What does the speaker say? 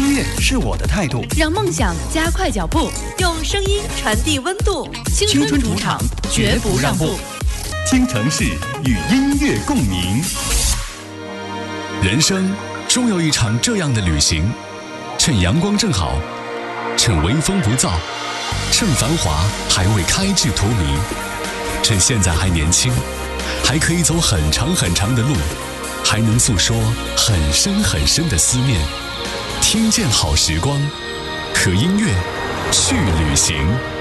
音乐是我的态度， 让梦想加快脚步， 用声音传递温度。 青春主场绝不让步。 听城市与音乐共鸣。 人生终有一场这样的旅行，趁阳光正好，趁微风不燥，趁繁华还未开至荼蘼，趁现在还年轻，还可以走很长很长的路，还能诉说很深很深的思念。听见好时光，和音乐去旅行。